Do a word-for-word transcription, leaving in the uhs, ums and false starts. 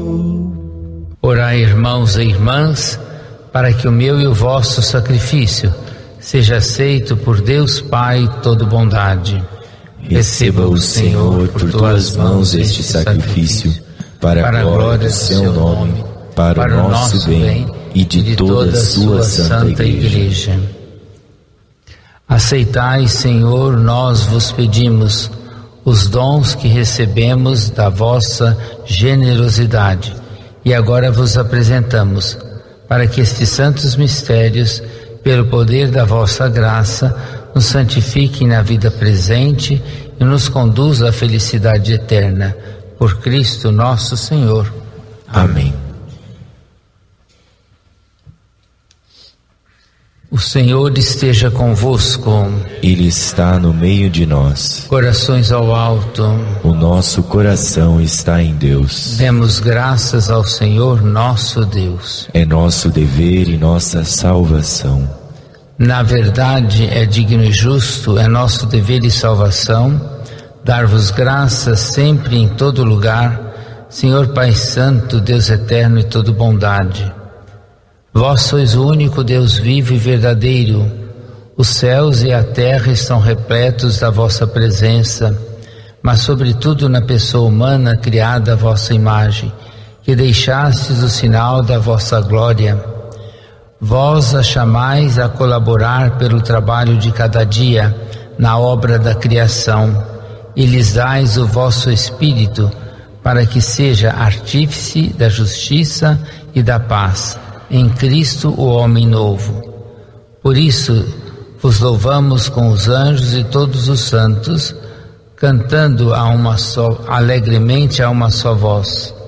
Orai, irmãos e irmãs, para que o meu e o vosso sacrifício seja aceito por Deus Pai todo bondade. Receba o Senhor por tuas mãos este sacrifício, para a glória do seu nome, para o nosso bem e de toda a sua santa Igreja. Aceitai, Senhor, nós vos pedimos, os dons que recebemos da vossa generosidade, e agora vos apresentamos, para que estes santos mistérios, pelo poder da vossa graça, nos santifiquem na vida presente e nos conduza à felicidade eterna. Por Cristo nosso Senhor. Amém. O Senhor esteja convosco. Ele está no meio de nós. Corações ao alto. O nosso coração está em Deus. Demos graças ao Senhor nosso Deus. É nosso dever e nossa salvação. Na verdade, é digno e justo, é nosso dever e salvação, dar-vos graças sempre e em todo lugar, Senhor Pai Santo, Deus eterno e todo bondade. Vós sois o único Deus vivo e verdadeiro. Os céus e a terra estão repletos da vossa presença, mas sobretudo na pessoa humana criada à vossa imagem, que deixastes o sinal da vossa glória. Vós a chamais a colaborar pelo trabalho de cada dia na obra da criação, e lhes dais o vosso Espírito para que seja artífice da justiça e da paz, em Cristo o homem novo. Por isso vos louvamos com os anjos e todos os santos, cantando a uma só, alegremente a uma só voz.